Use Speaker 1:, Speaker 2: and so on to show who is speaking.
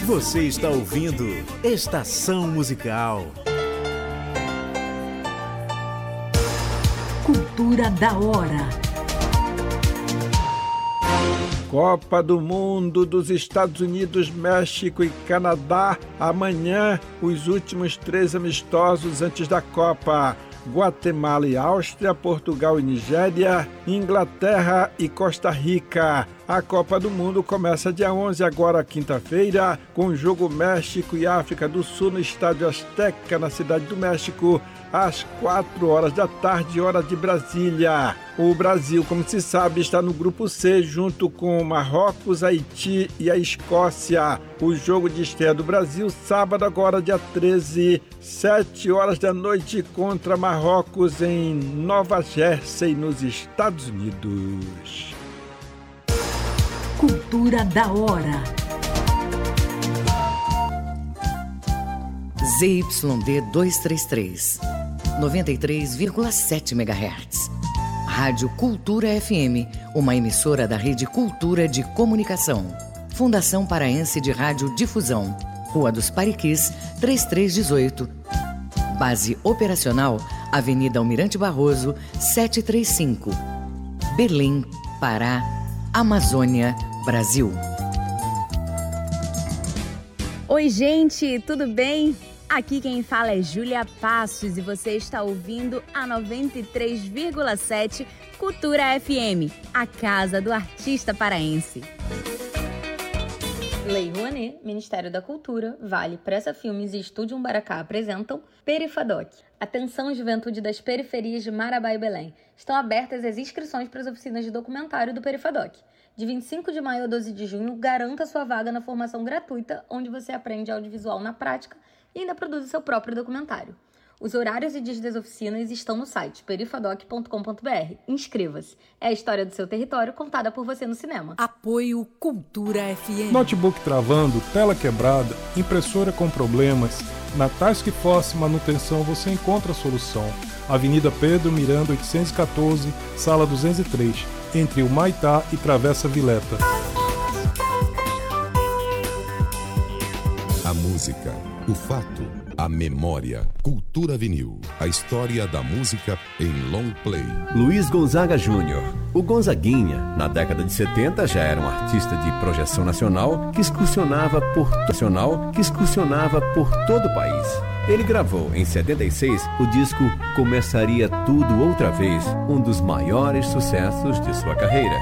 Speaker 1: Você está ouvindo Estação Musical.
Speaker 2: Cultura da hora.
Speaker 3: Copa do Mundo dos Estados Unidos, México e Canadá. Amanhã, os últimos 3 amistosos antes da Copa. Guatemala e Áustria, Portugal e Nigéria, Inglaterra e Costa Rica. A Copa do Mundo começa dia 11, agora quinta-feira, com o jogo México e África do Sul no Estádio Azteca, na Cidade do México, às 4 horas da tarde, hora de Brasília. O Brasil, como se sabe, está no grupo C, junto com Marrocos, Haiti e a Escócia. O jogo de estreia do Brasil, sábado agora, dia 13, 7 horas da noite, contra Marrocos em Nova Jersey, nos Estados Unidos.
Speaker 2: Cultura da hora.
Speaker 4: ZYD 233, 93,7 MHz. Rádio Cultura FM, uma emissora da Rede Cultura de Comunicação. Fundação Paraense de Rádio Difusão. Rua dos Pariquis, 3318. Base operacional, Avenida Almirante Barroso, 735. Belém, Pará, Amazônia, Brasil.
Speaker 5: Oi, gente, tudo bem? Aqui quem fala é Júlia Passos e você está ouvindo a 93,7 Cultura FM, a casa do artista paraense. Lei Rouanet, Ministério da Cultura, Vale, Pressa Filmes e Estúdio Umbaracá apresentam Perifadoc. Atenção, juventude das periferias de Marabá e Belém. Estão abertas as inscrições para as oficinas de documentário do Perifadoc. De 25 de maio a 12 de junho, garanta sua vaga na formação gratuita, onde você aprende audiovisual na prática e ainda produz o seu próprio documentário. Os horários e dias das oficinas estão no site perifadoc.com.br. Inscreva-se. É a história do seu território contada por você no cinema.
Speaker 2: Apoio Cultura FM.
Speaker 6: Notebook travando, tela quebrada, impressora com problemas. Na Task Force Manutenção você encontra a solução. Avenida Pedro Miranda 814, sala 203, entre o Maitá e Travessa Vileta.
Speaker 7: A música, o fato, a memória. Cultura Vinil. A história da música em long play.
Speaker 8: Luiz Gonzaga Júnior. O Gonzaguinha, na década de 70, já era um artista de projeção nacional que excursionava por todo o país. Ele gravou, em 76, o disco Começaria Tudo Outra Vez, um dos maiores sucessos de sua carreira.